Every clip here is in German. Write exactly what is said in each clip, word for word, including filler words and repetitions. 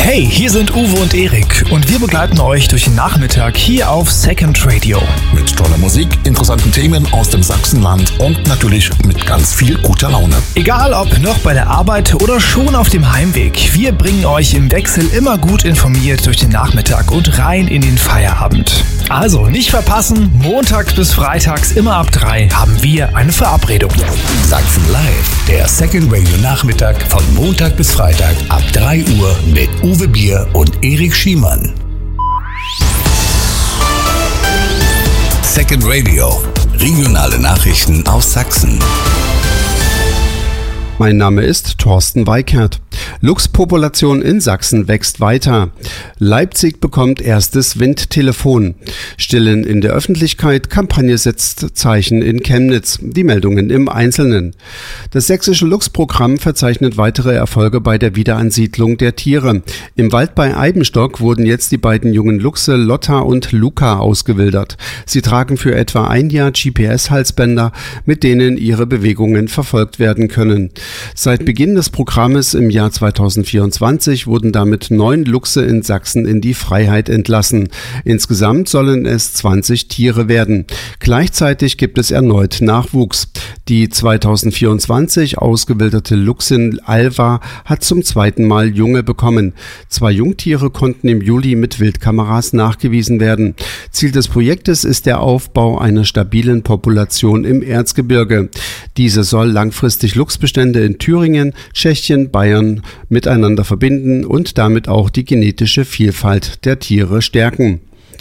Hey, hier sind Uwe und Erik und wir begleiten euch durch den Nachmittag hier auf Second Radio. Mit toller Musik, interessanten Themen aus dem Sachsenland und natürlich mit ganz viel guter Laune. Egal ob noch bei der Arbeit oder schon auf dem Heimweg, wir bringen euch im Wechsel immer gut informiert durch den Nachmittag und rein in den Feierabend. Also nicht verpassen, montags bis freitags immer ab drei haben wir eine Verabredung. Sachsen Live, der Second Radio Nachmittag von Montag bis Freitag ab drei Uhr mit Uwe Bier und Erik Schiemann. Second Radio, regionale Nachrichten aus Sachsen. Mein Name ist Thorsten Weikert. Luchspopulation in Sachsen wächst weiter. Leipzig bekommt erstes Windtelefon. Stillen in der Öffentlichkeit, Kampagne setzt Zeichen in Chemnitz. Die Meldungen im Einzelnen. Das sächsische Luchsprogramm verzeichnet weitere Erfolge bei der Wiederansiedlung der Tiere. Im Wald bei Eibenstock wurden jetzt die beiden jungen Luchse Lotta und Luca ausgewildert. Sie tragen für etwa ein Jahr G P S-Halsbänder, mit denen ihre Bewegungen verfolgt werden können. Seit Beginn des Programmes im Jahr zweitausendvierundzwanzig wurden damit neun Luchse in Sachsen in die Freiheit entlassen. Insgesamt sollen es zwanzig Tiere werden. Gleichzeitig gibt es erneut Nachwuchs. Die zweitausendvierundzwanzig ausgewilderte Luchsin Alva hat zum zweiten Mal Junge bekommen. Zwei Jungtiere konnten im Juli mit Wildkameras nachgewiesen werden. Ziel des Projektes ist der Aufbau einer stabilen Population im Erzgebirge. Diese soll langfristig Luchsbestände in Thüringen, Tschechien, Bayern miteinander verbinden und damit auch die genetische Vielfalt der Tiere stärken.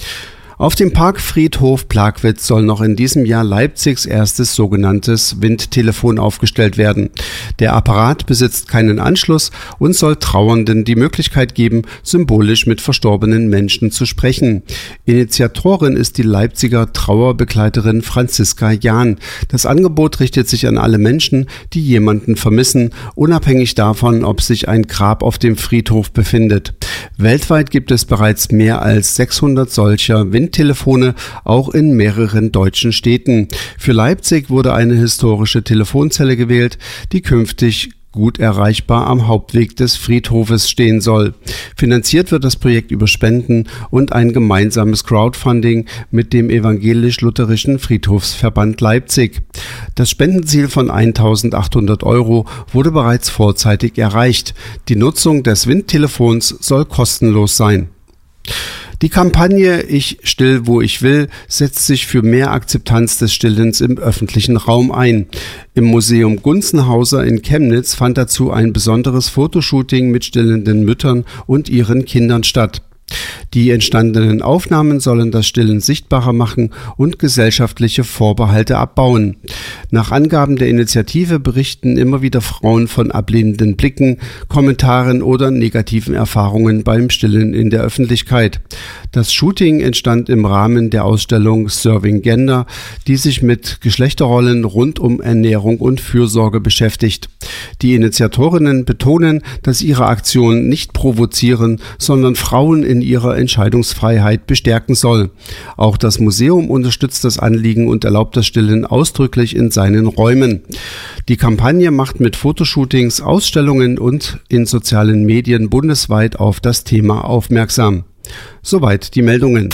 Auf dem Parkfriedhof Plagwitz soll noch in diesem Jahr Leipzigs erstes sogenanntes Windtelefon aufgestellt werden. Der Apparat besitzt keinen Anschluss und soll Trauernden die Möglichkeit geben, symbolisch mit verstorbenen Menschen zu sprechen. Initiatorin ist die Leipziger Trauerbegleiterin Franziska Jahn. Das Angebot richtet sich an alle Menschen, die jemanden vermissen, unabhängig davon, ob sich ein Grab auf dem Friedhof befindet. Weltweit gibt es bereits mehr als sechshundert solcher Windtelefone. Telefone, auch in mehreren deutschen Städten. Für Leipzig wurde eine historische Telefonzelle gewählt, die künftig gut erreichbar am Hauptweg des Friedhofes stehen soll. Finanziert wird das Projekt über Spenden und ein gemeinsames Crowdfunding mit dem Evangelisch-Lutherischen Friedhofsverband Leipzig. Das Spendenziel von eintausendachthundert Euro wurde bereits vorzeitig erreicht. Die Nutzung des Windtelefons soll kostenlos sein. Die Kampagne Ich still, wo ich will setzt sich für mehr Akzeptanz des Stillens im öffentlichen Raum ein. Im Museum Gunzenhauser in Chemnitz fand dazu ein besonderes Fotoshooting mit stillenden Müttern und ihren Kindern statt. Die entstandenen Aufnahmen sollen das Stillen sichtbarer machen und gesellschaftliche Vorbehalte abbauen. Nach Angaben der Initiative berichten immer wieder Frauen von ablehnenden Blicken, Kommentaren oder negativen Erfahrungen beim Stillen in der Öffentlichkeit. Das Shooting entstand im Rahmen der Ausstellung Serving Gender, die sich mit Geschlechterrollen rund um Ernährung und Fürsorge beschäftigt. Die Initiatorinnen betonen, dass ihre Aktion nicht provozieren, sondern Frauen in ihrer Entscheidungsfreiheit bestärken soll. Auch das Museum unterstützt das Anliegen und erlaubt das Stillen ausdrücklich in seinen Räumen. Die Kampagne macht mit Fotoshootings, Ausstellungen und in sozialen Medien bundesweit auf das Thema aufmerksam. Soweit die Meldungen.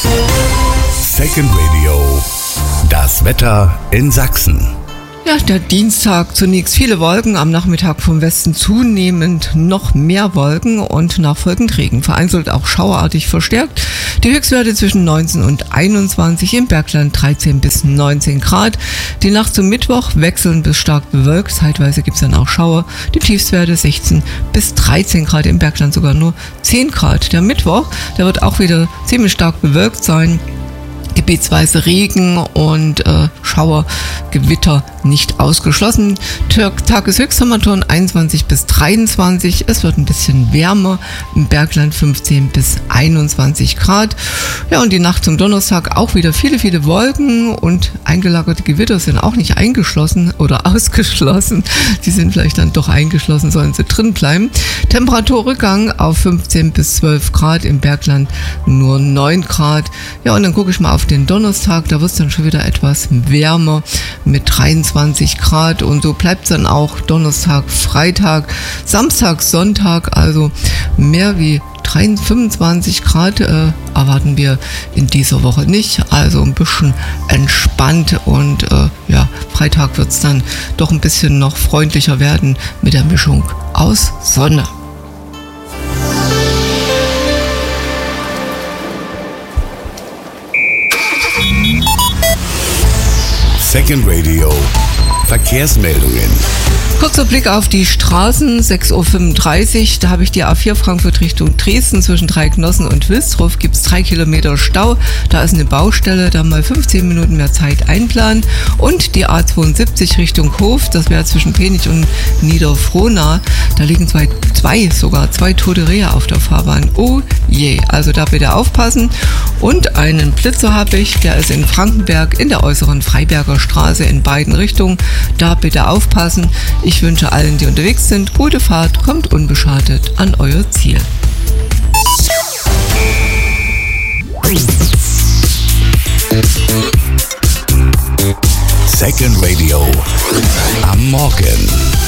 Second Radio, das Wetter in Sachsen. Ja, der Dienstag zunächst viele Wolken, am Nachmittag vom Westen zunehmend noch mehr Wolken und nachfolgend Regen, vereinzelt auch schauerartig verstärkt. Die Höchstwerte zwischen neunzehn und einundzwanzig, im Bergland dreizehn bis neunzehn Grad. Die Nacht zum Mittwoch wechseln bis stark bewölkt, zeitweise gibt es dann auch Schauer. Die Tiefstwerte sechzehn bis dreizehn Grad, im Bergland sogar nur zehn Grad. Der Mittwoch, der wird auch wieder ziemlich stark bewölkt sein. Gebietsweise Regen und äh, Schauer, Gewitter nicht ausgeschlossen. Tageshöchsttemperaturen einundzwanzig bis dreiundzwanzig. Es wird ein bisschen wärmer. Im Bergland fünfzehn bis einundzwanzig Grad. Ja, und die Nacht zum Donnerstag auch wieder viele, viele Wolken und eingelagerte Gewitter sind auch nicht eingeschlossen oder ausgeschlossen. Die sind vielleicht dann doch eingeschlossen, sollen sie drin bleiben. Temperaturrückgang auf fünfzehn bis zwölf Grad, im Bergland nur neun Grad. Ja, und dann gucke ich mal auf den Donnerstag, da wird es dann schon wieder etwas wärmer mit dreiundzwanzig Grad und so bleibt es dann auch Donnerstag, Freitag, Samstag, Sonntag, also mehr wie fünfundzwanzig Grad äh, erwarten wir in dieser Woche nicht. Also ein bisschen entspannt und äh, ja, Freitag wird es dann doch ein bisschen noch freundlicher werden mit der Mischung aus Sonne. Second Radio. Verkehrsmeldungen. Kurzer Blick auf die Straßen, sechs Uhr fünfunddreißig, da habe ich die A vier Frankfurt Richtung Dresden zwischen Dreiknossen und Wilsdruff, gibt es drei Kilometer Stau, da ist eine Baustelle, da mal fünfzehn Minuten mehr Zeit einplanen und die A zweiundsiebzig Richtung Hof, das wäre zwischen Penich und Niederfrohna, da liegen zwei, zwei sogar zwei tote Rehe auf der Fahrbahn, oh je, also da bitte aufpassen und einen Blitzer habe ich, der ist in Frankenberg in der äußeren Freiberger Straße in beiden Richtungen, da bitte aufpassen. Ich wünsche allen, die unterwegs sind, gute Fahrt, kommt unbeschadet an euer Ziel. Second Radio am Morgen.